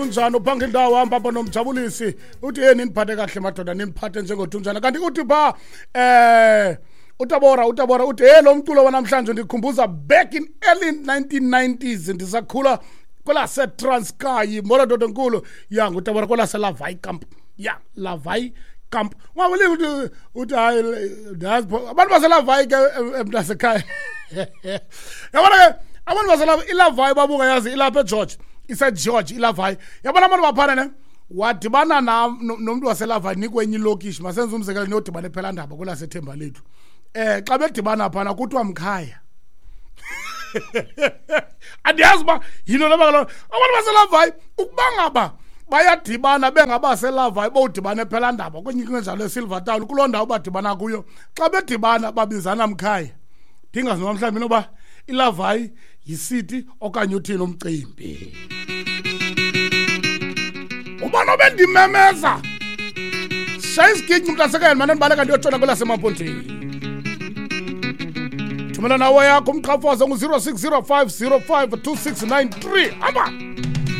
Unjani uphanga indawo hamba apha nomjabulisi uthi niphathe kahle madoda niphathe njengothunjana kanti uthi ba utabora uthi lo mculo wanamhlanje ndikhumbuza back in early 1990s ndisakhula kola se Transkei mora dodo nkulu ya ngutabora kola se Lavai Camp ya Lavai Camp wabuli uthi hayi abantu baselavai ke emntasekhaya yabona ke abantu baselavai ilavai babuka yazi ilapha eGeorge isa George ilavai yabona abantu baphana ne wadibana nomuntu waselavai nikwenye ilokishi masenze umzekelo nodibane phela ndaba kola seThemba lethu xa bedibana phana kuthiwa Mkhaya andiyazi ba yilo laba abantu baselavai ukubangaba bayadibana bengabaselavai bowudibane phela ndaba kwenye injalo eSilvertown kuloo ndawo badibana kuyo xa bedibana babizana Mkhaya ndingazi namhlanje noba ilavai yisiti okanye uthini umcimbi ubona bendimemeza shayisigidi mntasekayeni manje ndibaleka ndiyotshona kwelasemaphonteni thumela nawe yakho umqhafazo ngu 0605052693 hamba